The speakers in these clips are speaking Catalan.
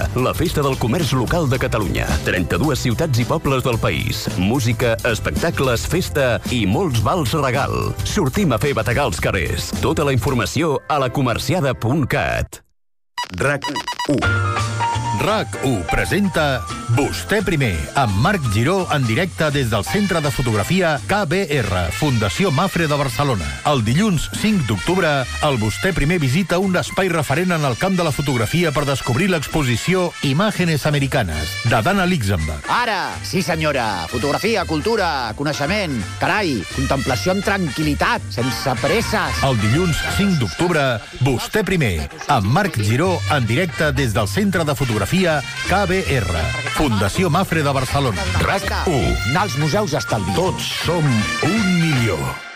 la festa del comerç local de Catalunya. 32 ciutats i pobles del país. Música, espectacles, festa i molts vals regal. Sortim a fer bategar als carrers. Tota la informació a lacomerciada.cat. RAC1 RAC1 presenta Vostè Primer, amb Marc Giró en directe des del Centre de Fotografia KBR, Fundació Mapfre de Barcelona. El dilluns 5 d'octubre, el Vostè Primer visita un espai referent en el camp de la fotografia per descobrir l'exposició Imágenes Americanes, de Dana Luxemburg. Ara, sí senyora, fotografia, cultura, coneixement, carai, contemplació amb tranquil·litat, sense presses. El dilluns 5 d'octubre, Vostè Primer, amb Marc Giró en directe des del Centre de Fotografia KBR, Fundació Mapfre de Barcelona. RAC1. Anar als museus estalvi. Tots som 1.000.000.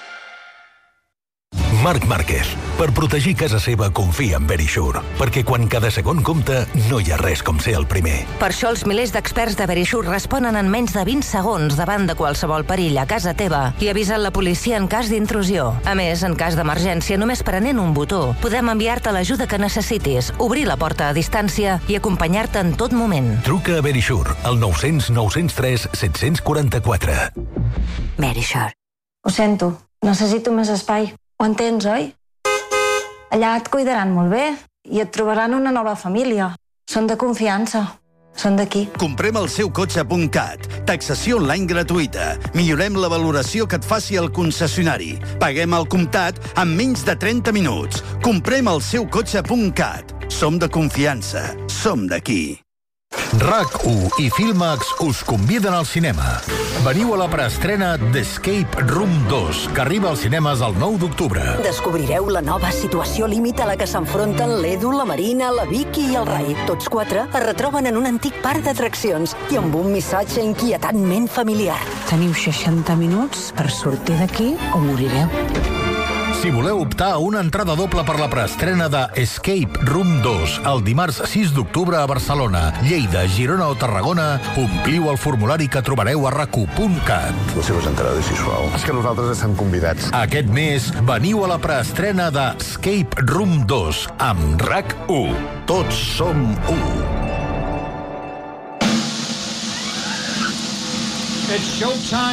Marc Márquez. Per protegir casa seva, confia en Verisure. Perquè quan cada segon compta, no hi ha res com ser el primer. Per això els milers d'experts de Verisure responen en menys de 20 segons davant de qualsevol perill a casa teva i avisen la policia en cas d'intrusió. A més, en cas d'emergència, només prenent un botó, podem enviar-te l'ajuda que necessitis, obrir la porta a distància i acompanyar-te en tot moment. Truca a Verisure al 900 903 744. Verisure. Ho sento, necessito més espai. Ho entens, oi? Allà et cuidaran molt bé i et trobaran una nova família. Són de confiança. Són d'aquí. Comprem el seu cotxe.cat. Taxació online gratuïta. Millorem la valoració que et faci el concessionari. Paguem al comptat en menys de 30 minuts. Comprem el seu cotxe.cat. Som de confiança. Som d'aquí. RAC1 i Filmax us conviden al cinema. Veniu a la preestrena d'Escape Room 2, que arriba als cinemes el 9 d'octubre. Descobrireu la nova situació límit a la que s'enfronten l'Edu, la Marina, la Vicky i el Rai. Tots quatre es retroben en un antic parc d'atraccions i amb un missatge inquietantment familiar. Teniu 60 minuts per sortir d'aquí o morireu. Si voleu optar a una entrada doble per la preestrena de Escape Room 2 el dimarts 6 d'octubre a Barcelona, Lleida, Girona o Tarragona, ompliu el formulari que trobareu a rac1.cat. Les seves entrades, sisplau. És que nosaltres estem convidats. Aquest mes, veniu a la preestrena de Escape Room 2 amb RAC1. Tots som 1. It's showtime.